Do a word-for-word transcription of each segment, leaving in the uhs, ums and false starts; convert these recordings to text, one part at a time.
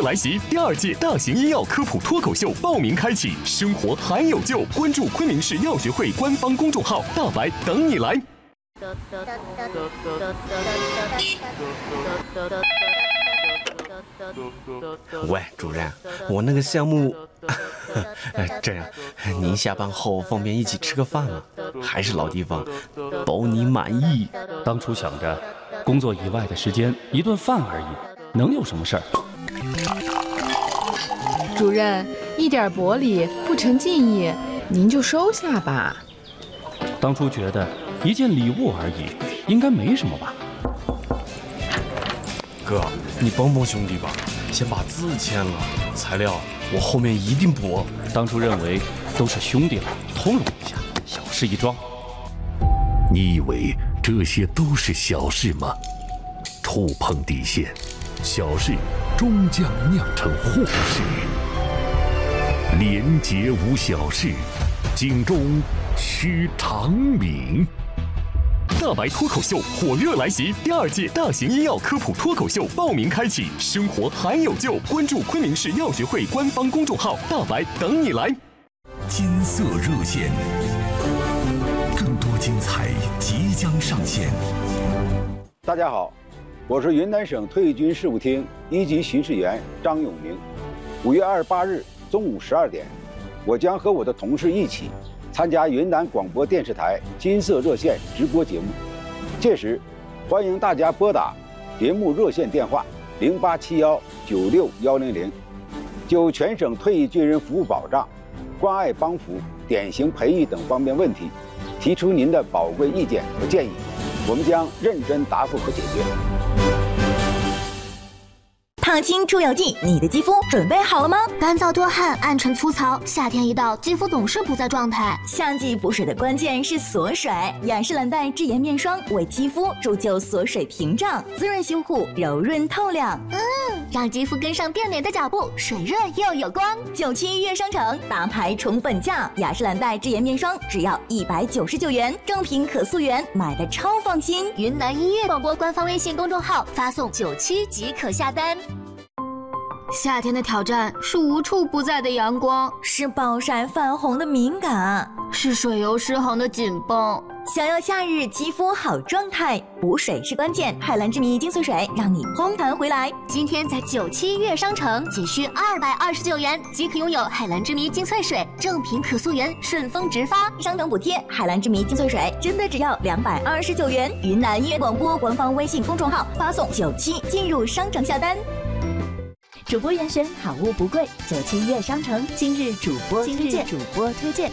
来袭，第二届大型医药科普脱口秀报名开启，生活还有救！关注昆明市药学会官方公众号，大白等你来。 喂，主任，我那个项目，这样，您下班后方便一起吃个饭吗？还是老地方，包你满意。 当初想着，工作以外的时间一顿饭而已，能有什么事儿？ 主任，一点薄礼不成敬意，您就收下吧。 当初觉得一件礼物而已，应该没什么吧？ 哥，你帮帮兄弟吧，先把字签了，材料我后面一定补。 当初认为都是兄弟了，通融一下，小事一桩。 你以为这些都是小事吗？触碰底线，小事终将酿成祸事。廉洁无小事，警钟须长鸣。 大白脱口秀火热来袭，第二届大型医药科普脱口秀报名开启，生活还有救！关注昆明市药学会官方公众号，大白等你来。 金色热线，更多精彩即将上线。 大家好，我是云南省退役军事务厅一级巡视员张永明。五月二十八日中午十二点，我将和我的同事一起参加云南广播电视台金色热线直播节目，届时欢迎大家拨打节目热线电话零八七幺九六幺零零，就全省退役军人服务保障、关爱帮扶、典型培育等方面问题，提出您的宝贵意见和建议，我们将认真答复和解决。 烫青出油剂，你的肌肤准备好了吗？ 干燥多汗、暗沉粗糙，夏天一到，肌肤总是不在状态。 夏季补水的关键是锁水，雅诗兰黛智妍面霜为肌肤铸就锁水屏障，滋润修护，柔润透亮。 嗯，让肌肤跟上变美的脚步，水润又有光。 九七悦商城大牌宠粉价，雅诗兰黛智妍面霜只要一百九十九元，正品可溯源，买的超放心。 云南音乐广播官方微信公众号发送九七即可下单。夏天的挑战是无处不在的阳光， 是暴晒泛红的敏感， 是水油失衡的紧绷。 想要夏日肌肤好状态，补水是关键。海蓝之谜精粹水让你烘弹回来。 今天在九七悦商城仅需二百二十九元即可拥有海蓝之谜精粹水，正品可溯源，顺丰直发， 商城补贴。海蓝之谜精粹水真的只要两百二十九元。云南音乐广播官方微信公众号发送九七进入商城下单。主播严选，好物不贵。九七悦商城今日主播推荐，主播推荐。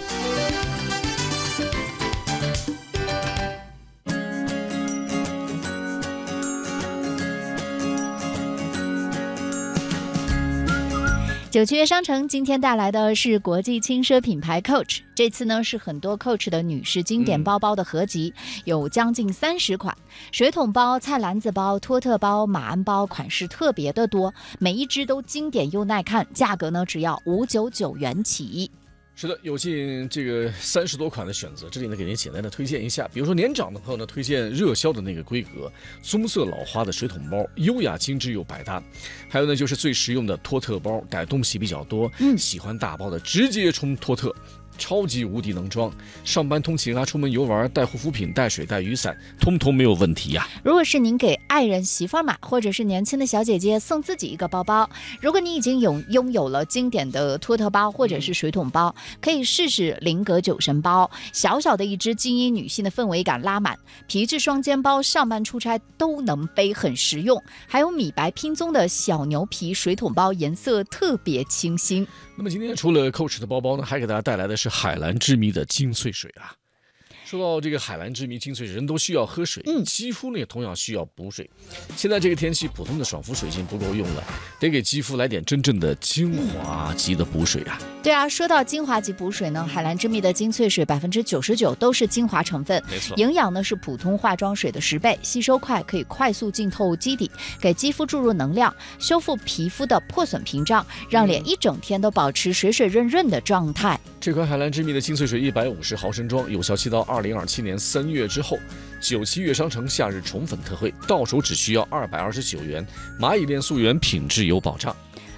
九七悦商城今天带来的是国际轻奢品牌 Coach， 这次呢是很多 Coach 的女士经典包包的合集，嗯、有将近三十款，水桶包、菜篮子包、托特包、马鞍包，款式特别的多，每一只都经典又耐看，价格呢只要五百九十九元起。 是的，有近这个三十多款的选择，这里呢给您简单的推荐一下。比如说年长的朋友呢，推荐热销的那个规格棕色老花的水桶包，优雅精致又百搭。还有呢就是最实用的托特包，带东西比较多，嗯，喜欢大包的直接冲托特。超级无敌能装，上班通勤啊，出门游玩，带护肤品、带水、带雨伞，通通没有问题呀、啊。 如果是您给爱人媳妇儿买，或者是年轻的小姐姐送自己一个包包，如果你已经有拥有了经典的托特包或者是水桶包，可以试试菱格酒神包，小小的一只精英女性的氛围感拉满，皮质双肩包，上班出差都能背，很实用。还有米白拼棕的小牛皮水桶包，颜色特别清新。 那么今天除了 Coach 的包包呢，还给大家带来的是海蓝之谜的精粹水啊。说到这个海蓝之谜精粹水，人都需要喝水，嗯，肌肤呢也同样需要补水。现在这个天气，普通的爽肤水已经不够用了，得给肌肤来点真正的精华级的补水啊。 对啊，说到精华级补水呢，海蓝之谜的精粹水百分之九十九都是精华成分， 没错， 营养呢是普通化妆水的十倍，吸收快，可以快速浸透基底，给肌肤注入能量，修复皮肤的破损屏障，让脸一整天都保持水水润润的状态。 这款海蓝之谜的精粹水一百五十毫升装，有效期到二零二七年三月之后。九七悦商城夏日宠粉特惠，到手只需要二百二十九元，蚂蚁链溯源，品质有保障。